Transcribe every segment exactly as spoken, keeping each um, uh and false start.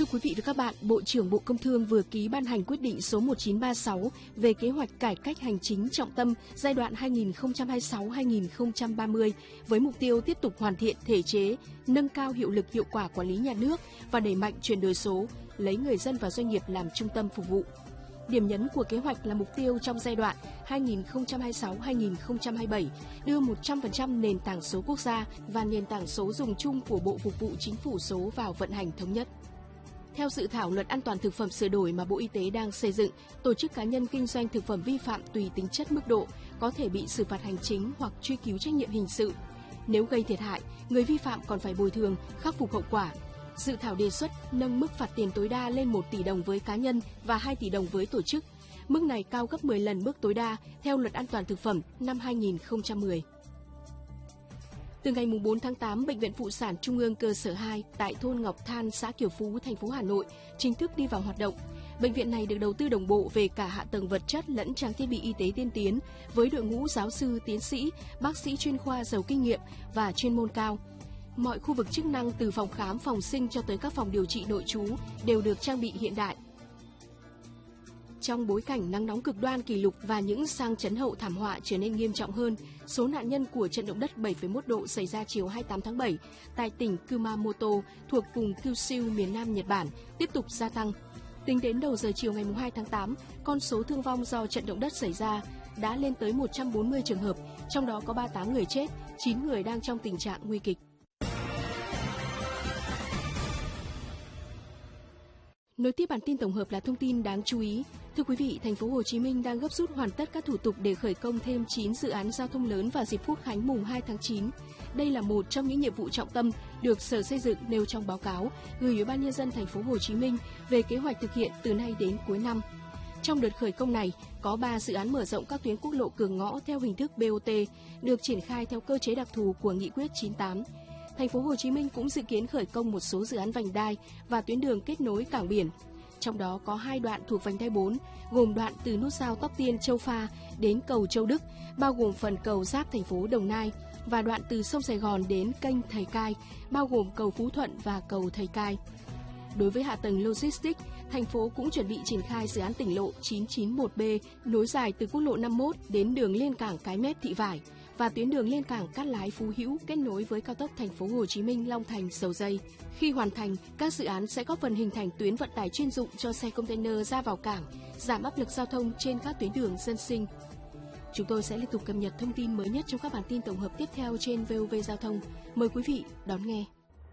Thưa quý vị và các bạn, Bộ trưởng Bộ Công Thương vừa ký ban hành quyết định số một chín ba sáu về kế hoạch cải cách hành chính trọng tâm giai đoạn hai nghìn không trăm hai mươi sáu đến hai nghìn không trăm ba mươi với mục tiêu tiếp tục hoàn thiện thể chế, nâng cao hiệu lực hiệu quả quản lý nhà nước và đẩy mạnh chuyển đổi số, lấy người dân và doanh nghiệp làm trung tâm phục vụ. Điểm nhấn của kế hoạch là mục tiêu trong giai đoạn hai nghìn không trăm hai mươi sáu đến hai nghìn không trăm hai mươi bảy đưa một trăm phần trăm nền tảng số quốc gia và nền tảng số dùng chung của Bộ Phục vụ Chính phủ số vào vận hành thống nhất. Theo dự thảo Luật An toàn thực phẩm sửa đổi mà Bộ Y tế đang xây dựng, tổ chức cá nhân kinh doanh thực phẩm vi phạm tùy tính chất mức độ có thể bị xử phạt hành chính hoặc truy cứu trách nhiệm hình sự. Nếu gây thiệt hại, người vi phạm còn phải bồi thường, khắc phục hậu quả. Dự thảo đề xuất nâng mức phạt tiền tối đa lên một tỷ đồng với cá nhân và hai tỷ đồng với tổ chức. Mức này cao gấp mười lần mức tối đa theo Luật An toàn thực phẩm năm hai nghìn không trăm mười. Từ ngày bốn tháng tám, Bệnh viện Phụ sản Trung ương cơ sở hai tại thôn Ngọc Than, xã Kiều Phú, thành phố Hà Nội chính thức đi vào hoạt động. Bệnh viện này được đầu tư đồng bộ về cả hạ tầng vật chất lẫn trang thiết bị y tế tiên tiến với đội ngũ giáo sư, tiến sĩ, bác sĩ chuyên khoa giàu kinh nghiệm và chuyên môn cao. Mọi khu vực chức năng từ phòng khám, phòng sinh cho tới các phòng điều trị nội trú đều được trang bị hiện đại. Trong bối cảnh nắng nóng cực đoan kỷ lục và những sang chấn hậu thảm họa trở nên nghiêm trọng hơn, số nạn nhân của trận động đất bảy phẩy một độ xảy ra chiều hai mươi tám tháng bảy tại tỉnh Kumamoto thuộc vùng Kyushu miền Nam Nhật Bản tiếp tục gia tăng. Tính đến đầu giờ chiều ngày hai tháng tám, con số thương vong do trận động đất xảy ra đã lên tới một trăm bốn mươi trường hợp, trong đó có ba mươi tám người chết, chín người đang trong tình trạng nguy kịch. Nối tiếp bản tin tổng hợp là thông tin đáng chú ý. Thưa quý vị, thành phố Hồ Chí Minh đang gấp rút hoàn tất các thủ tục để khởi công thêm chín dự án giao thông lớn vào dịp Quốc khánh mùng hai tháng chín. Đây là một trong những nhiệm vụ trọng tâm được Sở Xây dựng nêu trong báo cáo gửi Ủy ban nhân dân thành phố Hồ Chí Minh về kế hoạch thực hiện từ nay đến cuối năm. Trong đợt khởi công này, có ba dự án mở rộng các tuyến quốc lộ cửa ngõ theo hình thức bê o tê được triển khai theo cơ chế đặc thù của Nghị quyết chín tám. Thành phố Hồ Chí Minh cũng dự kiến khởi công một số dự án vành đai và tuyến đường kết nối cảng biển. Trong đó có hai đoạn thuộc vành đai bốn, gồm đoạn từ nút giao Tóc Tiên Châu Pha đến cầu Châu Đức, bao gồm phần cầu giáp thành phố Đồng Nai, và đoạn từ sông Sài Gòn đến kênh Thầy Cai, bao gồm cầu Phú Thuận và cầu Thầy Cai. Đối với hạ tầng logistics, thành phố cũng chuẩn bị triển khai dự án tỉnh lộ chín chín một B nối dài từ quốc lộ năm mươi mốt đến đường liên cảng Cái Mép Thị Vải và tuyến đường liên cảng Cát Lái Phú Hữu kết nối với cao tốc thành phố Hồ Chí Minh Long Thành Dầu Giây. Khi hoàn thành, các dự án sẽ góp phần hình thành tuyến vận tải chuyên dụng cho xe container ra vào cảng, giảm áp lực giao thông trên các tuyến đường dân sinh. Chúng tôi sẽ liên tục cập nhật thông tin mới nhất trong các bản tin tổng hợp tiếp theo trên vê o vê Giao thông. Mời quý vị đón nghe.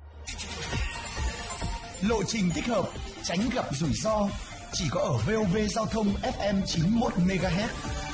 Lộ trình thích hợp, tránh gặp rủi ro, chỉ có ở vê o vê Giao thông ép em chín mươi mốt mê ga héc.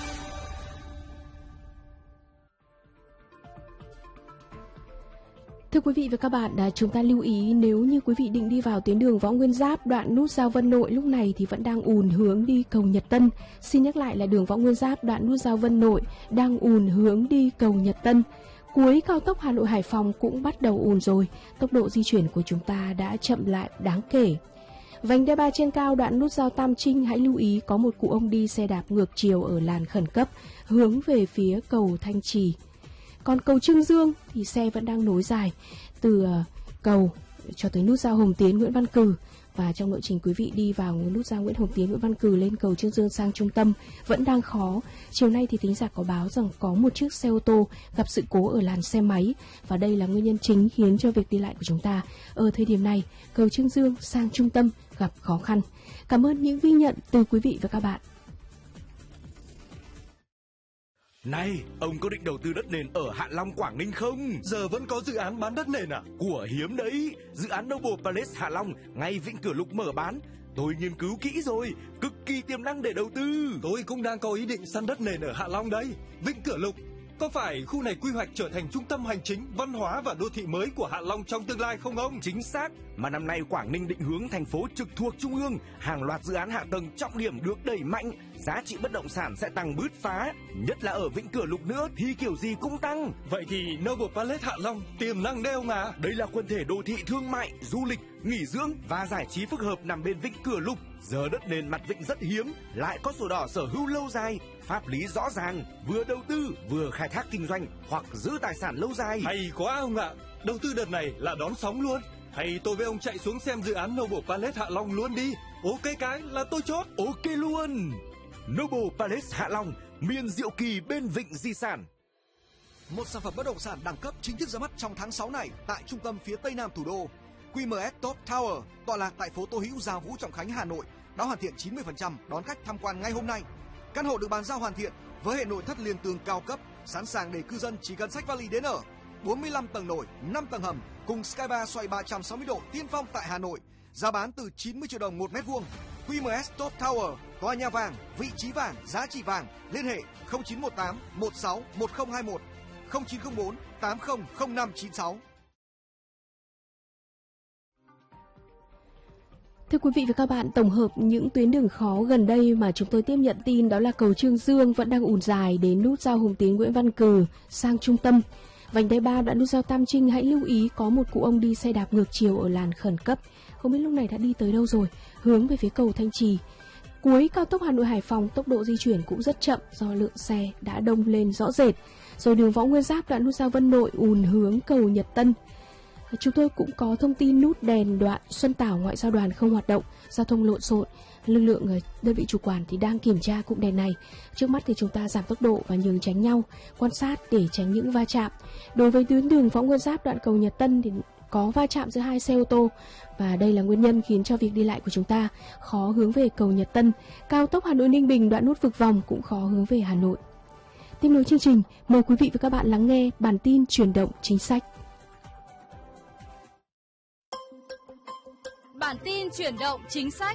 Thưa quý vị và các bạn, chúng ta lưu ý nếu như quý vị định đi vào tuyến đường Võ Nguyên Giáp đoạn nút giao Vân Nội lúc này thì vẫn đang ùn hướng đi cầu Nhật Tân. Xin nhắc lại là đường Võ Nguyên Giáp đoạn nút giao Vân Nội đang ùn hướng đi cầu Nhật Tân. Cuối cao tốc Hà Nội Hải Phòng cũng bắt đầu ùn rồi, tốc độ di chuyển của chúng ta đã chậm lại đáng kể. Vành đai ba trên cao đoạn nút giao Tam Trinh, hãy lưu ý có một cụ ông đi xe đạp ngược chiều ở làn khẩn cấp hướng về phía cầu Thanh Trì. Còn cầu Trương Dương thì xe vẫn đang nối dài từ cầu cho tới nút giao Hồng Tiến Nguyễn Văn Cừ, và trong lộ trình quý vị đi vào nút giao Nguyễn Hồng Tiến Nguyễn Văn Cừ lên cầu Trương Dương sang trung tâm vẫn đang khó. Chiều nay thì thính giả có báo rằng có một chiếc xe ô tô gặp sự cố ở làn xe máy, và đây là nguyên nhân chính khiến cho việc đi lại của chúng ta ở thời điểm này cầu Trương Dương sang trung tâm gặp khó khăn. Cảm ơn những ghi nhận từ quý vị và các bạn. Này, ông có định đầu tư đất nền ở Hạ Long, Quảng Ninh không? Giờ vẫn có dự án bán đất nền à? Của hiếm đấy, dự án Noble Palace Hạ Long ngay Vĩnh Cửa Lục mở bán. Tôi nghiên cứu kỹ rồi, cực kỳ tiềm năng để đầu tư. Tôi cũng đang có ý định săn đất nền ở Hạ Long đấy. Vĩnh Cửa Lục, có phải khu này quy hoạch trở thành trung tâm hành chính, văn hóa và đô thị mới của Hạ Long trong tương lai không ông? Chính xác, mà năm nay Quảng Ninh định hướng thành phố trực thuộc Trung ương, hàng loạt dự án hạ tầng trọng điểm được đẩy mạnh, giá trị bất động sản sẽ tăng bứt phá, nhất là ở Vĩnh Cửa Lục nữa thì kiểu gì cũng tăng. Vậy thì Noble Palace Hạ Long tiềm năng đấy ông à? Đây là quần thể đô thị thương mại, du lịch, nghỉ dưỡng và giải trí phức hợp nằm bên Vĩnh Cửa Lục. Giờ đất nền mặt vịnh rất hiếm, lại có sổ đỏ sở hữu lâu dài, pháp lý rõ ràng, vừa đầu tư vừa khai thác kinh doanh hoặc giữ tài sản lâu dài. Hay quá ông ạ, đầu tư đợt này là đón sóng luôn. Hay tôi với ông chạy xuống xem dự án Noble Palace Hạ Long luôn đi. Ok cái là tôi chốt. Ok luôn. Noble Palace Hạ Long, miền diệu kỳ bên vịnh di sản. Một sản phẩm bất động sản đẳng cấp chính thức ra mắt trong tháng sáu này tại trung tâm phía tây nam thủ đô. quy em ét Top Tower tọa lạc tại phố Tô Hữu, Gia Vũ, Trọng Khánh, Hà Nội đã hoàn thiện chín mươi phần trăm đón khách tham quan ngay hôm nay. Căn hộ được bàn giao hoàn thiện với hệ nội thất liền tường cao cấp, sẵn sàng để cư dân chỉ cần xách vali đến ở. bốn mươi lăm tầng nổi, năm tầng hầm cùng Sky Bar xoay ba trăm sáu mươi độ tiên phong tại Hà Nội. Giá bán từ chín mươi triệu đồng một mét vuông. quy em ét Top Tower, tòa nhà vàng, vị trí vàng, giá trị vàng. Liên hệ không chín một tám một sáu một không hai một, không chín không bốn tám không không năm chín sáu. Thưa quý vị và các bạn, tổng hợp những tuyến đường khó gần đây mà chúng tôi tiếp nhận tin đó là cầu Trương Dương vẫn đang ùn dài đến nút giao Hùng Tiến Nguyễn Văn Cừ sang trung tâm. Vành đai ba đoạn nút giao Tam Trinh hãy lưu ý có một cụ ông đi xe đạp ngược chiều ở làn khẩn cấp. Không biết lúc này đã đi tới đâu rồi, hướng về phía cầu Thanh Trì. Cuối cao tốc Hà Nội Hải Phòng tốc độ di chuyển cũng rất chậm do lượng xe đã đông lên rõ rệt. Rồi đường Võ Nguyên Giáp đoạn nút giao Vân Nội ùn hướng cầu Nhật Tân. Chúng tôi cũng có thông tin nút đèn đoạn Xuân Tảo Ngoại giao đoàn không hoạt động, giao thông lộn xộn. Lực lượng đơn vị chủ quản thì đang kiểm tra cụm đèn này. Trước mắt thì chúng ta giảm tốc độ và nhường tránh nhau, quan sát để tránh những va chạm. Đối với tuyến đường Võ Nguyên Giáp đoạn cầu Nhật Tân thì có va chạm giữa hai xe ô tô và đây là nguyên nhân khiến cho việc đi lại của chúng ta khó hướng về cầu Nhật Tân. Cao tốc Hà Nội Ninh Bình đoạn nút Vực Vòng cũng khó hướng về Hà Nội. Tiếp nối chương trình, mời quý vị và các bạn lắng nghe bản tin chuyển động chính sách. Bản tin chuyển động chính sách.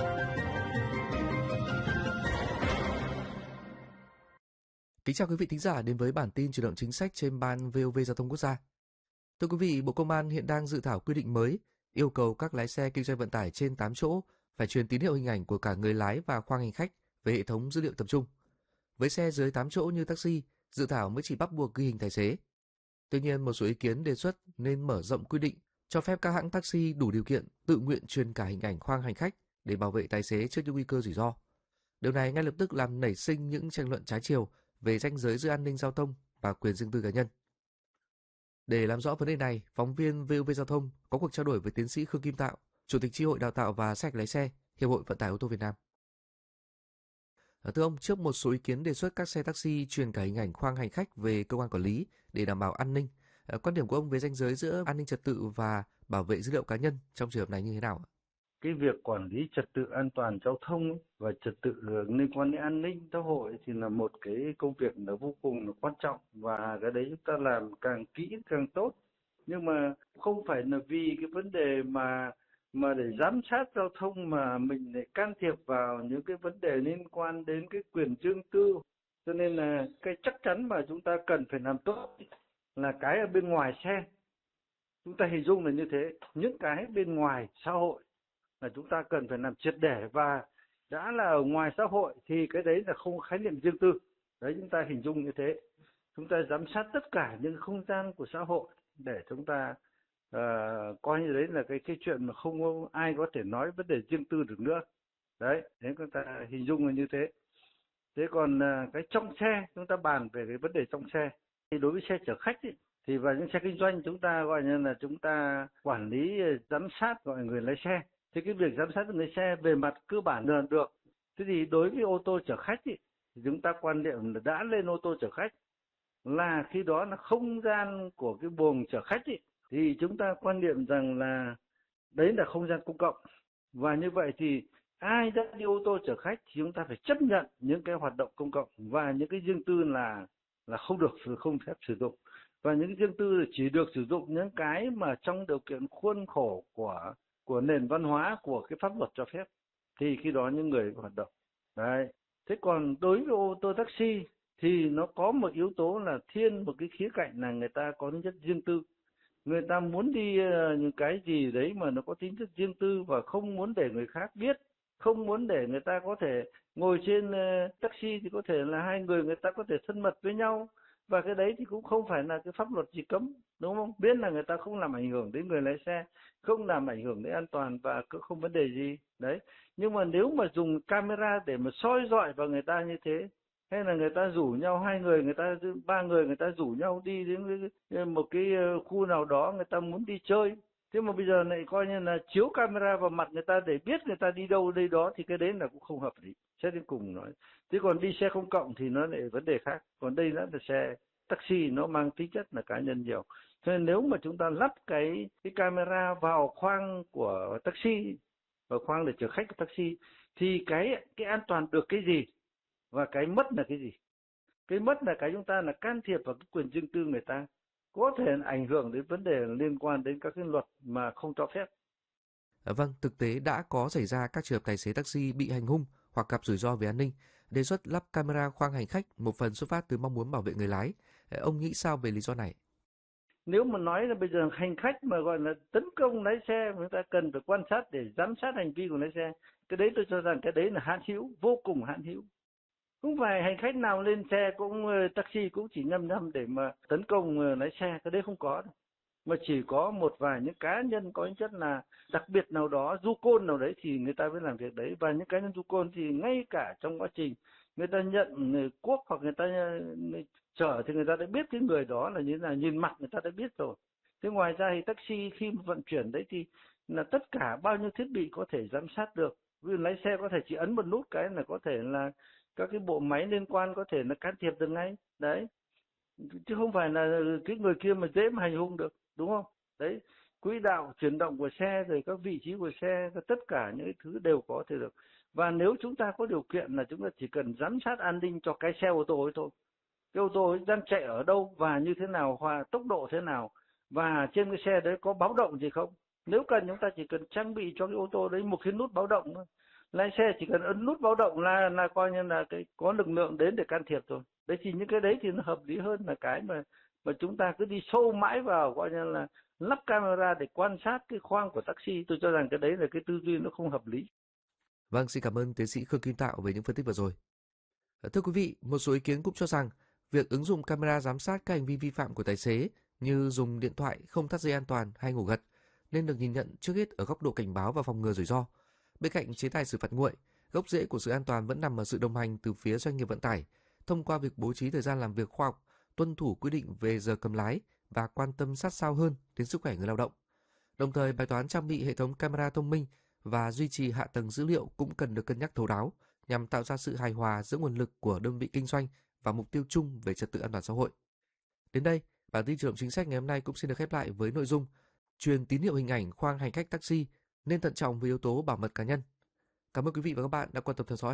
Kính chào quý vị thính giả đến với bản tin chuyển động chính sách trên ban vê o vê Giao thông Quốc gia. Thưa quý vị, Bộ Công an hiện đang dự thảo quy định mới yêu cầu các lái xe kinh doanh vận tải trên tám chỗ phải truyền tín hiệu hình ảnh của cả người lái và khoang hành khách về hệ thống dữ liệu tập trung. Với xe dưới tám chỗ như taxi, dự thảo mới chỉ bắt buộc ghi hình tài xế. Tuy nhiên, một số ý kiến đề xuất nên mở rộng quy định cho phép các hãng taxi đủ điều kiện tự nguyện truyền cả hình ảnh khoang hành khách để bảo vệ tài xế trước những nguy cơ rủi ro. Điều này ngay lập tức làm nảy sinh những tranh luận trái chiều về ranh giới giữa an ninh giao thông và quyền riêng tư cá nhân. Để làm rõ vấn đề này, phóng viên vê o vê Giao thông có cuộc trao đổi với tiến sĩ Khương Kim Tạo, Chủ tịch Chi hội Đào tạo và sát hạch lái xe, Hiệp hội Vận tải ô tô Việt Nam. Thưa ông, trước một số ý kiến đề xuất các xe taxi truyền cả hình ảnh khoang hành khách về cơ quan quản lý để đảm bảo an ninh, quan điểm của ông về ranh giới giữa an ninh trật tự và bảo vệ dữ liệu cá nhân trong trường hợp này như thế nào? Cái việc quản lý trật tự an toàn giao thông và trật tự liên quan đến an ninh xã hội thì là một cái công việc là vô cùng là quan trọng, và cái đấy chúng ta làm càng kỹ càng tốt. Nhưng mà không phải là vì cái vấn đề mà mà để giám sát giao thông mà mình lại can thiệp vào những cái vấn đề liên quan đến cái quyền riêng tư. Cho nên là cái chắc chắn mà chúng ta cần phải làm tốt là cái ở bên ngoài xe. Chúng ta hình dung là như thế, những cái bên ngoài xã hội là chúng ta cần phải làm triệt để, và đã là ở ngoài xã hội thì cái đấy là không khái niệm riêng tư. Đấy, chúng ta hình dung như thế. Chúng ta giám sát tất cả những không gian của xã hội để chúng ta uh, coi như đấy là cái cái chuyện mà không có ai có thể nói vấn đề riêng tư được nữa. Đấy, thế chúng ta hình dung là như thế. Thế còn uh, cái trong xe, chúng ta bàn về cái vấn đề trong xe. Thì đối với xe chở khách ý, thì vào những xe kinh doanh chúng ta gọi như là chúng ta quản lý giám sát gọi người lái xe. Thì cái việc giám sát người xe về mặt cơ bản là được. Thế thì đối với ô tô chở khách ý, thì chúng ta quan niệm là đã lên ô tô chở khách là khi đó là không gian của cái buồng chở khách ý, thì chúng ta quan niệm rằng là đấy là không gian công cộng. Và như vậy thì ai đã đi ô tô chở khách thì chúng ta phải chấp nhận những cái hoạt động công cộng, và những cái riêng tư là là không được, không phép sử dụng. Và những riêng tư chỉ được sử dụng những cái mà trong điều kiện khuôn khổ của của nền văn hóa, của cái pháp luật cho phép, thì khi đó những người hoạt động. Đấy. Thế còn đối với ô tô taxi thì nó có một yếu tố là thiên một cái khía cạnh là người ta có tính chất riêng tư. Người ta muốn đi những cái gì đấy mà nó có tính chất riêng tư và không muốn để người khác biết, không muốn để người ta có thể ngồi trên taxi thì có thể là hai người người ta có thể thân mật với nhau, và cái đấy thì cũng không phải là cái pháp luật gì cấm, đúng không? Biết là người ta không làm ảnh hưởng đến người lái xe, không làm ảnh hưởng đến an toàn và cũng không vấn đề gì đấy. Nhưng mà nếu mà dùng camera để mà soi dọi vào người ta như thế, hay là người ta rủ nhau hai người, người ta ba người người ta rủ nhau đi đến một cái khu nào đó, người ta muốn đi chơi, Thế mà bây giờ lại coi như là chiếu camera vào mặt người ta để biết người ta đi đâu đây đó thì cái đấy là cũng không hợp lý. Xét đến cùng nói. Thế còn đi xe công cộng thì nó lại vấn đề khác. Còn đây là xe taxi, nó mang tính chất là cá nhân nhiều. Cho nên nếu mà chúng ta lắp cái cái camera vào khoang của taxi, vào khoang để chở khách của taxi, thì cái cái an toàn được cái gì và cái mất là cái gì? Cái mất là cái chúng ta là can thiệp vào cái quyền riêng tư người ta, có thể ảnh hưởng đến vấn đề liên quan đến các cái luật mà không cho phép. À, vâng, thực tế đã có xảy ra các trường hợp tài xế taxi bị hành hung hoặc gặp rủi ro về an ninh. Đề xuất lắp camera khoang hành khách một phần xuất phát từ mong muốn bảo vệ người lái. Ông nghĩ sao về lý do này? Nếu mà nói là bây giờ hành khách mà gọi là tấn công lái xe, người ta cần phải quan sát để giám sát hành vi của lái xe. Cái đấy tôi cho rằng cái đấy là hạn hữu, vô cùng hạn hữu. Không phải hành khách nào lên xe cũng taxi cũng chỉ nhăm nhăm để mà tấn công lái xe, cái đấy không có đâu. Mà chỉ có một vài những cá nhân có những chất là đặc biệt nào đó, du côn nào đấy thì người ta mới làm việc đấy. Và những cá nhân du côn thì ngay cả trong quá trình người ta nhận người quốc hoặc người ta chở thì người ta đã biết cái người đó là như thế nào, nhìn mặt người ta đã biết rồi. Thế ngoài ra thì taxi khi mà vận chuyển đấy thì là tất cả bao nhiêu thiết bị có thể giám sát được. Ví dụ lái xe có thể chỉ ấn một nút cái là có thể là các cái bộ máy liên quan có thể là can thiệp được ngay. Đấy. Chứ không phải là cái người kia mà dễ mà hành hung được, đúng không? Đấy, quỹ đạo chuyển động của xe rồi các vị trí của xe, tất cả những cái thứ đều có thể được. Và nếu chúng ta có điều kiện là chúng ta chỉ cần giám sát an ninh cho cái xe ô tô ấy thôi. Cái ô tô ấy đang chạy ở đâu và như thế nào, và tốc độ thế nào, và trên cái xe đấy có báo động gì không. Nếu cần chúng ta chỉ cần trang bị cho cái ô tô đấy một cái nút báo động thôi. Lái xe chỉ cần ấn nút báo động là là coi như là cái có lực lượng đến để can thiệp rồi. Đấy thì những cái đấy thì nó hợp lý hơn là cái mà mà chúng ta cứ đi sâu mãi vào coi như là lắp camera để quan sát cái khoang của taxi. Tôi cho rằng cái đấy là cái tư duy nó không hợp lý. Vâng, xin cảm ơn tiến sĩ Khương Kim Tạo về những phân tích vừa rồi. Thưa quý vị, một số ý kiến cũng cho rằng việc ứng dụng camera giám sát các hành vi vi phạm của tài xế như dùng điện thoại không thắt dây an toàn hay ngủ gật nên được nhìn nhận trước hết ở góc độ cảnh báo và phòng ngừa rủi ro. Bên cạnh chế tài xử phạt nguội, gốc rễ của sự an toàn vẫn nằm ở sự đồng hành từ phía doanh nghiệp vận tải thông qua việc bố trí thời gian làm việc khoa học, tuân thủ quy định về giờ cầm lái và quan tâm sát sao hơn đến sức khỏe người lao động. Đồng thời, bài toán trang bị hệ thống camera thông minh và duy trì hạ tầng dữ liệu cũng cần được cân nhắc thấu đáo nhằm tạo ra sự hài hòa giữa nguồn lực của đơn vị kinh doanh và mục tiêu chung về trật tự an toàn xã hội. Đến đây, bản tin chuyển động chính sách ngày hôm nay cũng xin được khép lại với nội dung truyền tín hiệu hình ảnh khoang hành khách taxi nên thận trọng với yếu tố bảo mật cá nhân. Cảm ơn quý vị và các bạn đã quan tâm theo dõi.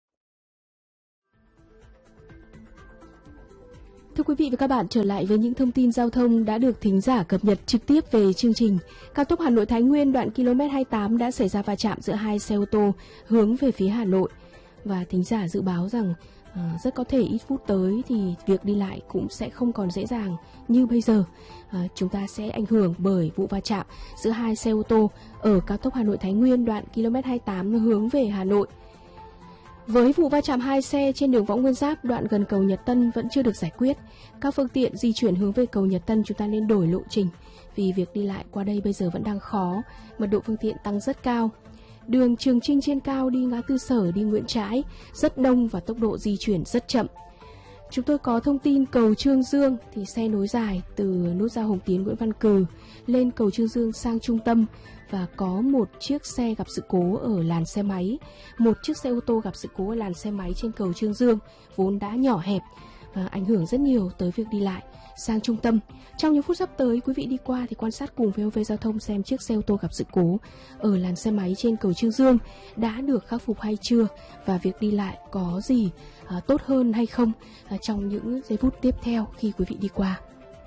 Thưa quý vị và các bạn, trở lại với những thông tin giao thông đã được thính giả cập nhật trực tiếp về chương trình. Cao tốc Hà Nội Thái Nguyên đoạn ki lô mét hai mươi tám đã xảy ra va chạm giữa hai xe ô tô hướng về phía Hà Nội. Và thính giả dự báo rằng à, rất có thể ít phút tới thì việc đi lại cũng sẽ không còn dễ dàng như bây giờ. À, chúng ta sẽ ảnh hưởng bởi vụ va chạm giữa hai xe ô tô ở cao tốc Hà Nội Thái Nguyên đoạn ki lô mét hai mươi tám hướng về Hà Nội. Với vụ va chạm hai xe trên đường Võ Nguyên Giáp đoạn gần cầu Nhật Tân vẫn chưa được giải quyết, các phương tiện di chuyển hướng về cầu Nhật Tân chúng ta nên đổi lộ trình vì việc đi lại qua đây bây giờ vẫn đang khó, mật độ phương tiện tăng rất cao. Đường Trường Trinh trên cao đi ngã tư Sở đi Nguyễn Trãi rất đông và tốc độ di chuyển rất chậm. Chúng tôi có thông tin cầu Trương Dương thì xe nối dài từ nút giao Hồng Tiến Nguyễn Văn Cừ lên cầu Trương Dương sang trung tâm và có một chiếc xe gặp sự cố ở làn xe máy, một chiếc xe ô tô gặp sự cố ở làn xe máy trên cầu Trương Dương vốn đã nhỏ hẹp và ảnh hưởng rất nhiều tới việc đi lại sang trung tâm. Trong những phút sắp tới, quý vị đi qua thì quan sát cùng vê o vê Giao thông xem chiếc xe ô tô gặp sự cố ở làn xe máy trên cầu Trương Dương đã được khắc phục hay chưa và việc đi lại có gì à, tốt hơn hay không à, trong những giây phút tiếp theo khi quý vị đi qua.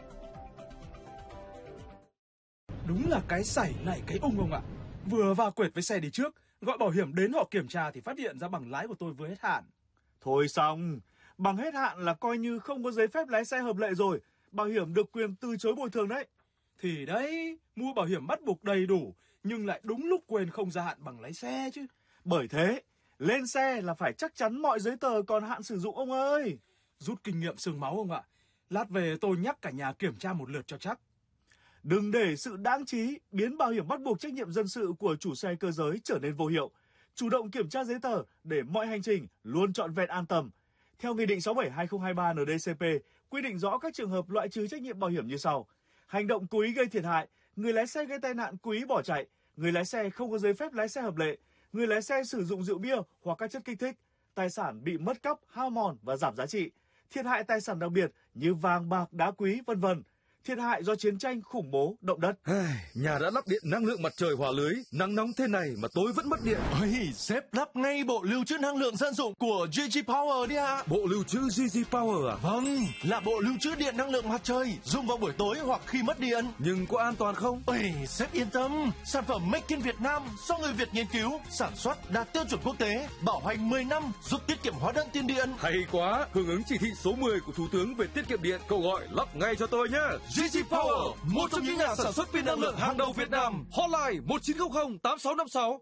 Đúng là cái sảy này cái ung ông ạ. Vừa va quệt với xe đi trước, gọi bảo hiểm đến họ kiểm tra thì phát hiện ra bằng lái của tôi vừa hết hạn. Thôi xong, bằng hết hạn là coi như không có giấy phép lái xe hợp lệ rồi. Bảo hiểm được quyền từ chối bồi thường đấy. Thì đấy, mua bảo hiểm bắt buộc đầy đủ, nhưng lại đúng lúc quên không gia hạn bằng lái xe chứ. Bởi thế, lên xe là phải chắc chắn mọi giấy tờ còn hạn sử dụng ông ơi. Rút kinh nghiệm xương máu ông ạ. Lát về tôi nhắc cả nhà kiểm tra một lượt cho chắc. Đừng để sự đáng trí biến bảo hiểm bắt buộc trách nhiệm dân sự của chủ xe cơ giới trở nên vô hiệu. Chủ động kiểm tra giấy tờ để mọi hành trình luôn trọn vẹn an tâm. Theo Nghị định sáu bảy hai không hai ba N D C P quy định rõ các trường hợp loại trừ trách nhiệm bảo hiểm như sau. Hành động cố ý gây thiệt hại, người lái xe gây tai nạn cố ý bỏ chạy, người lái xe không có giấy phép lái xe hợp lệ, người lái xe sử dụng rượu bia hoặc các chất kích thích, tài sản bị mất cắp, hao mòn và giảm giá trị, thiệt hại tài sản đặc biệt như vàng bạc, đá quý, vân vân, thiệt hại do chiến tranh, khủng bố, động đất. Nhà đã lắp điện năng lượng mặt trời hòa lưới, nắng nóng thế này mà tôi vẫn mất điện. Ôi, sếp lắp ngay bộ lưu trữ năng lượng dân dụng của giê giê Power đi ạ. Bộ lưu trữ giê giê Power à? Vâng, là bộ lưu trữ điện năng lượng mặt trời, dùng vào buổi tối hoặc khi mất điện. Nhưng có an toàn không? Ôi, sếp yên tâm, sản phẩm Make in Việt Nam do người Việt nghiên cứu, sản xuất đạt tiêu chuẩn quốc tế, bảo hành mười năm, giúp tiết kiệm hóa đơn tiền điện. Hay quá, hưởng ứng chỉ thị số mười của Thủ tướng về tiết kiệm điện, cậu gọi lắp ngay cho tôi nhé. giê giê Power, một trong những nhà sản xuất pin năng lượng hàng đầu Việt Nam. Hotline một chín không không tám sáu năm sáu.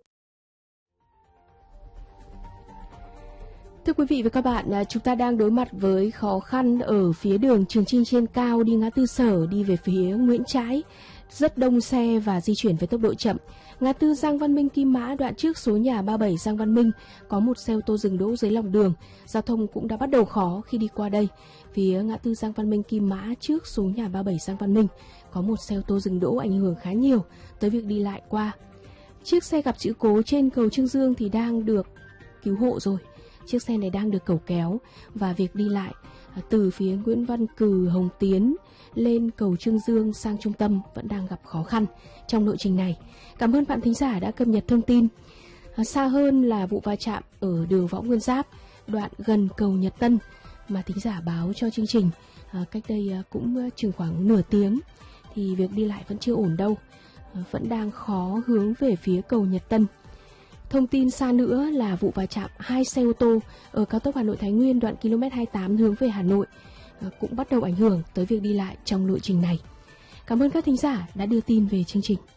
Thưa quý vị và các bạn, chúng ta đang đối mặt với khó khăn ở phía đường Trường Chinh trên cao đi ngã tư Sở đi về phía Nguyễn Trãi. Rất đông xe và di chuyển với tốc độ chậm. Ngã tư Giang Văn Minh Kim Mã đoạn trước số nhà ba mươi bảy Giang Văn Minh có một xe ô tô dừng đỗ dưới lòng đường. Giao thông cũng đã bắt đầu khó khi đi qua đây. Phía ngã tư Giang Văn Minh Kim Mã trước số nhà ba mươi bảy Giang Văn Minh có một xe ô tô dừng đỗ ảnh hưởng khá nhiều tới việc đi lại qua. Chiếc xe gặp sự cố trên cầu Trương Dương thì đang được cứu hộ rồi. Chiếc xe này đang được cẩu kéo và việc đi lại từ phía Nguyễn Văn Cừ, Hồng Tiến lên cầu Trương Dương sang trung tâm vẫn đang gặp khó khăn trong lộ trình này. Cảm ơn bạn thính giả đã cập nhật thông tin. À, xa hơn là vụ va chạm ở đường Võ Nguyên Giáp, đoạn gần cầu Nhật Tân mà thính giả báo cho chương trình à, cách đây à, cũng chừng khoảng nửa tiếng thì việc đi lại vẫn chưa ổn đâu, à, vẫn đang khó hướng về phía cầu Nhật Tân. Thông tin xa nữa là vụ va chạm hai xe ô tô ở cao tốc Hà Nội Thái Nguyên đoạn ki lô mét hai mươi tám hướng về Hà Nội cũng bắt đầu ảnh hưởng tới việc đi lại trong lộ trình này. Cảm ơn các thính giả đã đưa tin về chương trình.